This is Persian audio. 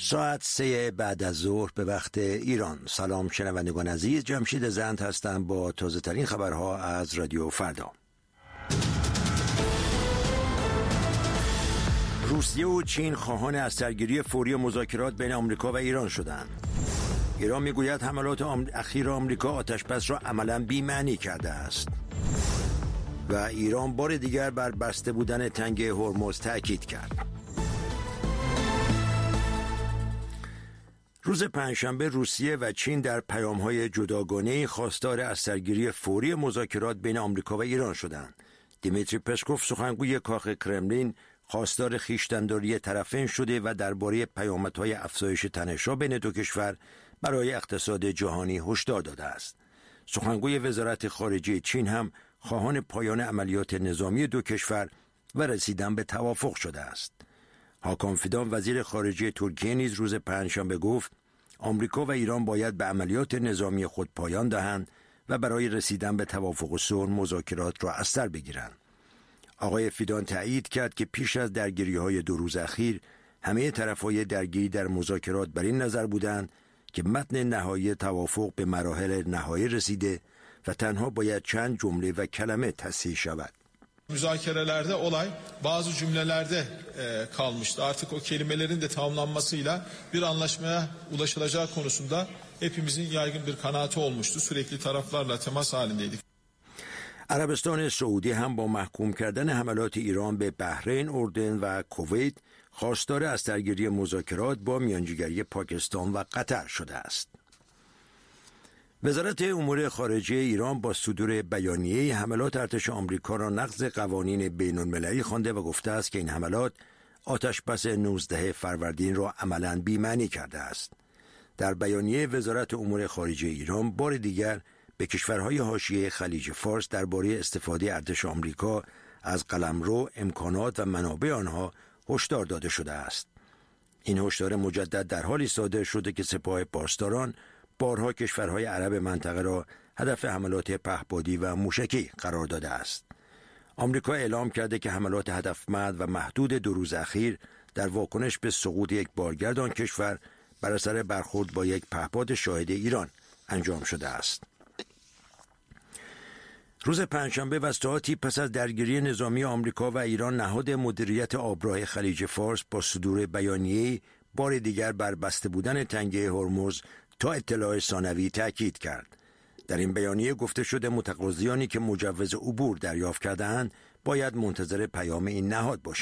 ساعت 3 بعد از ظهر به وقت ایران. سلام شنوندگان عزیز، جمشید زند هستم با تازه ترین خبرها از رادیو فردا. روسیه و چین خواهان از درگیری فوری مذاکرات بین آمریکا و ایران شدند. ایران میگوید حملات اخیر آمریکا آتشبس را عملاً بی‌معنی کرده است. و ایران بار دیگر بر بسته بودن تنگه هرمز تأکید کرد. روز پنجشنبه روسیه و چین در پیام‌های جداگانه‌ای خواستار از درگیری فوری مذاکرات بین آمریکا و ایران شدند. دیمیتری پسکوف سخنگوی کاخ کرملین خواستار خویشتن‌داری طرفین شده و درباره پیامدهای افزایش تنش‌ها بین دو کشور برای اقتصاد جهانی هشدار داده است. سخنگوی وزارت خارجه چین هم خواهان پایان عملیات نظامی دو کشور و رسیدن به توافق شده است. هاکان فیدان وزیر خارجه ترکیه نیز روز پنجشنبه گفت آمریکا و ایران باید به عملیات نظامی خود پایان دهند و برای رسیدن به توافق و صلح مذاکرات را از سر بگیرند. آقای فیدان تأیید کرد که پیش از درگیری‌های 2 روز اخیر همه طرف‌های درگیری در مذاکرات بر این نظر بودند که mətn nəhai توافق به مراحل nəhai رسیده و تنها باید چند جمله و کلمه تصحیح شود. Müzakerelerde olay bazı cümlelerde kalmıştı. Artık o kelimelerin de tamamlanmasıyla bir anlaşmaya ulaşılacağı konusunda hepimizin yaygın bir kanaati olmuştu. Sürekli taraflarla temas halindeydik. عربستان سعودی هم با محکوم کردن حملات ایران به بحرین، اردن و کویت خواستار از درگیری مذاکرات با میانجیگری پاکستان و قطر شده است. وزارت امور خارجه ایران با صدور بیانیه حملات ارتش آمریکا را نقض قوانین بین المللی خوانده و گفته است که این حملات آتشبس 19 فروردین را عملاً بی‌معنی کرده است. در بیانیه وزارت امور خارجه ایران بار دیگر به کشورهای حاشیه خلیج فارس درباره استفاده ارتش آمریکا از قلمرو، امکانات و منابع آنها هشدار داده شده است. این هشدار مجدد در حالی صادر شده که سپاه پاسداران بارها کشورهای عرب منطقه را هدف حملات پهپادی و موشکی قرار داده است. آمریکا اعلام کرده که حملات هدفمند و محدود 2 روز اخیر در واکنش به سقوط یک بارگرد آن کشور بر اثر برخورد با یک پهپاد شاهد ایران انجام شده است. روز پنجشنبه و ساعاتی پس از درگیری نظامی آمریکا و ایران نهاد مدیریت آبراه خلیج فارس با صدور بیانیه‌ای بار دیگر بر بسته بودن تنگه هرمز تا اطلاع ثانوی تأکید کرد. در این بیانیه گفته شده متقاضیانی که مجوز عبور دریافت کرده‌اند باید منتظر پیام این نهاد باشند.